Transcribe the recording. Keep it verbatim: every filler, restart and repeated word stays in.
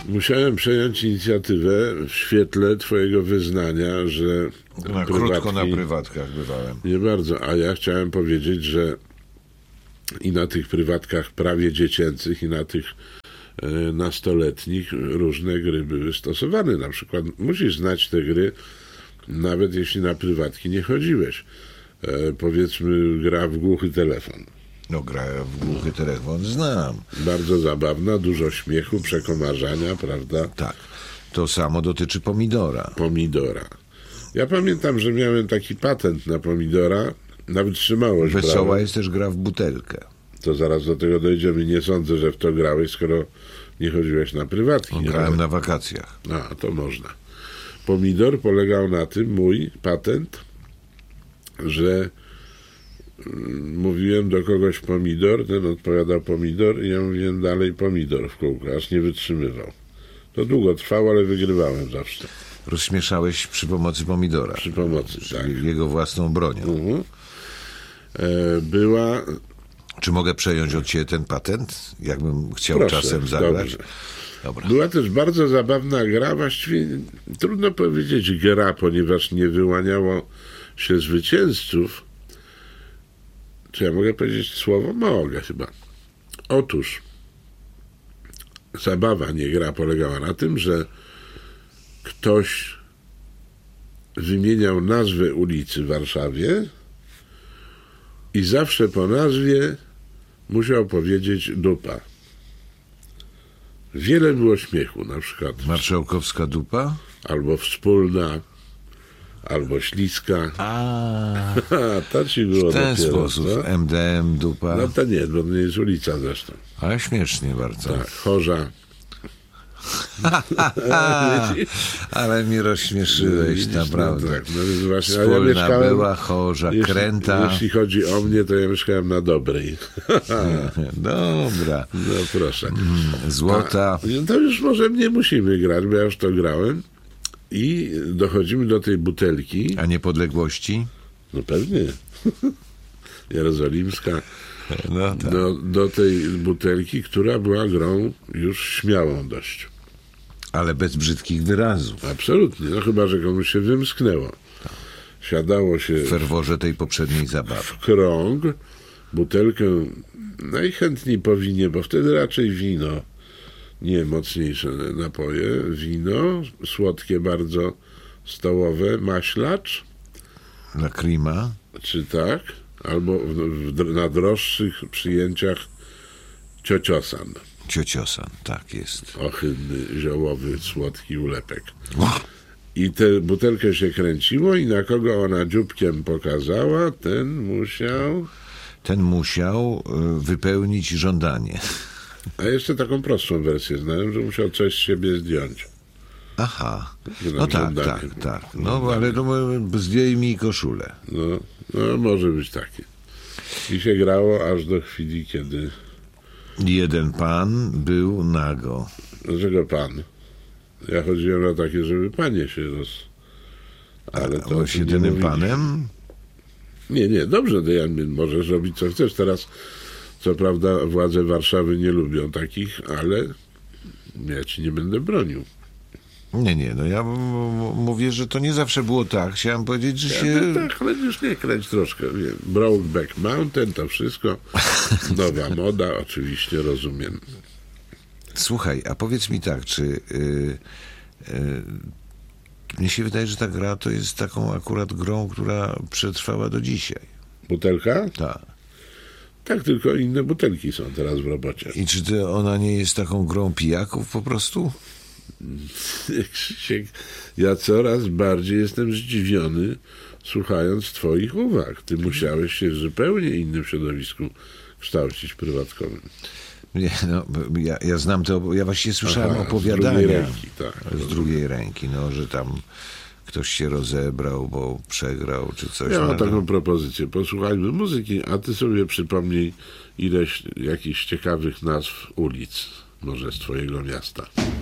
Musiałem przejąć inicjatywę w świetle twojego wyznania, że Na krótko na prywatkach bywałem. Nie bardzo, a ja chciałem powiedzieć, że i na tych prywatkach prawie dziecięcych, i na tych e, nastoletnich różne gry były stosowane. Na przykład musisz znać te gry, nawet jeśli na prywatki nie chodziłeś. E, powiedzmy, gra w głuchy telefon. No, gra w głuchy telefon znam. Bardzo zabawna, dużo śmiechu, przekomarzania, prawda? Tak. To samo dotyczy pomidora. Pomidora. Ja pamiętam, że miałem taki patent na pomidora, na wytrzymałość. Wesoła brałem. jest też gra w butelkę. To zaraz do tego dojdziemy. Nie sądzę, że w to grałeś, skoro nie chodziłeś na prywatki. Grałem ale... na wakacjach. A, to można. Pomidor polegał na tym, mój patent, że mm, mówiłem do kogoś pomidor, ten odpowiadał pomidor i ja mówiłem dalej pomidor w kółko, aż nie wytrzymywał. To długo trwało, ale wygrywałem zawsze. Rozśmieszałeś przy pomocy pomidora. Przy pomocy, tak. Jego własną bronią. Mhm. E, była... Czy mogę przejąć od ciebie ten patent? Jakbym chciał Proszę, czasem zagrać. dobrze. Dobra. Była też bardzo zabawna gra, właściwie trudno powiedzieć gra, ponieważ nie wyłaniało się zwycięzców. Czy ja mogę powiedzieć słowo? Mogę chyba. Otóż zabawa, nie gra, polegała na tym, że ktoś wymieniał nazwę ulicy w Warszawie i zawsze po nazwie musiał powiedzieć dupa. Wiele było śmiechu, na przykład Marszałkowska dupa? albo wspólna, albo śliska. A, To ci było w ten dopiero, sposób. co? M D M dupa. No to nie, bo to nie jest ulica zresztą. Ale śmiesznie bardzo. Tak, Chorza. Ale mnie rozśmieszyłeś, Widzisz, naprawdę. No tak, no więc właśnie, a ja Wspólna mieszkałem, była, chorza, jeśli, kręta. Jeśli chodzi o mnie, to ja mieszkałem na Dobrej. Dobra. No proszę. Złota. A, to już może nie musimy grać, bo ja już to grałem. I dochodzimy do tej butelki. A niepodległości? No pewnie. Jerozolimska. No tak. Do, do tej butelki, która była grą już śmiałą dość. Ale bez brzydkich wyrazów. Absolutnie. No chyba, że komuś się wymsknęło. Siadało się W ferworze tej poprzedniej zabawy. w krąg, butelkę najchętniej po winie, bo wtedy raczej wino, nie mocniejsze napoje, wino, słodkie bardzo, stołowe, maślacz, Lakrima. czy tak, albo w, w, na droższych przyjęciach ciociosan. Ciociosan, tak jest. Ohydny, ziołowy, słodki ulepek. I tę butelkę się kręciło i na kogo ona dzióbkiem pokazała, ten musiał... Ten musiał y, wypełnić żądanie. A jeszcze taką prostszą wersję znałem, że musiał coś z siebie zdjąć. Aha. Że No nam tak, żądanie. tak, tak. No ale to my- zdejmij koszulę. No, no, może być takie. I się grało aż do chwili, kiedy... Jeden pan był nago. Dlaczego pan? Ja chodziłem na takie, żeby panie się roz... Ale to Byłeś nie jedynym mówili. panem? Nie, nie, dobrze, to ja, możesz robić co chcesz. Teraz, co prawda, władze Warszawy nie lubią takich, ale ja ci nie będę bronił. Nie, nie, no ja m- m- mówię, że to nie zawsze było tak. Chciałem powiedzieć, że się... Ja, tak, ale już nie kręć troszkę. Wiem. Brokeback Mountain, to wszystko. Nowa moda, oczywiście, rozumiem. Słuchaj, a powiedz mi tak, czy... Yy, yy, mnie się wydaje, że ta gra to jest taką akurat grą, która przetrwała do dzisiaj. Butelka? Tak. Tak, tylko inne butelki są teraz w robocie. I czy to ona nie jest taką grą pijaków po prostu? Krzysiek, ja coraz bardziej jestem zdziwiony, słuchając twoich uwag. Ty musiałeś się w zupełnie innym środowisku kształcić prywatkowym. Nie, no, ja, ja znam to, ja właściwie słyszałem Aha, opowiadania. z drugiej ręki, tak. Z drugiej ręki, no, że tam ktoś się rozebrał, bo przegrał, czy coś. Ja no, mam to- taką propozycję. Posłuchajmy muzyki, a ty sobie przypomnij ileś jakichś ciekawych nazw ulic, może z twojego miasta.